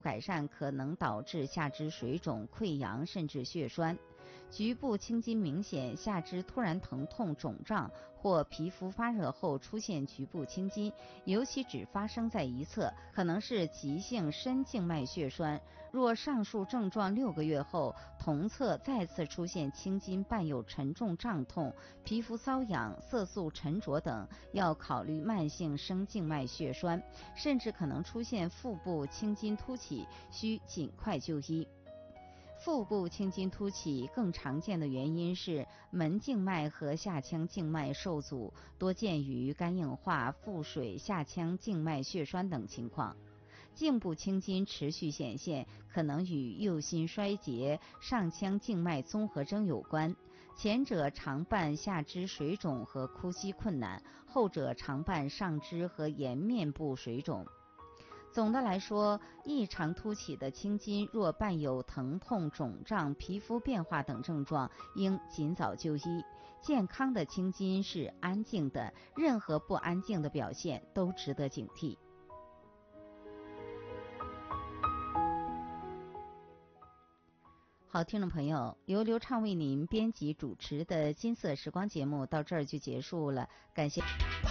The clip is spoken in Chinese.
改善可能导致下肢水肿、溃疡甚至血栓。局部青筋明显，下肢突然疼痛、肿胀或皮肤发热后出现局部青筋，尤其只发生在一侧，可能是急性深静脉血栓。若上述症状6个月后同侧再次出现青筋伴有沉重胀痛、皮肤瘙痒、色素沉着等，要考虑慢性深静脉血栓，甚至可能出现腹部青筋突起，需尽快就医。腹部青筋突起更常见的原因是门静脉和下腔静脉受阻，多见于肝硬化、腹水、下腔静脉血栓等情况。颈部青筋持续显现，可能与右心衰竭、上腔静脉综合征有关，前者常伴下肢水肿和呼吸困难，后者常伴上肢和颜面部水肿。总的来说，异常凸起的青筋若伴有疼痛、肿胀、皮肤变化等症状，应尽早就医。健康的青筋是安静的，任何不安静的表现都值得警惕。好，听众朋友，由刘畅为您编辑主持的金色时光节目到这儿就结束了，感谢。